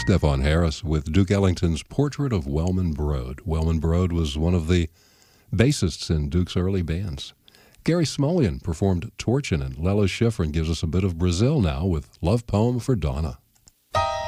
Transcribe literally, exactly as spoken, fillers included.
Stefan Harris with Duke Ellington's Portrait of Wellman Broad. Wellman Broad was one of the bassists in Duke's early bands. Gary Smulyan performed Torchin', and Lalo Schifrin gives us a bit of Brazil now with Love Poem for Donna.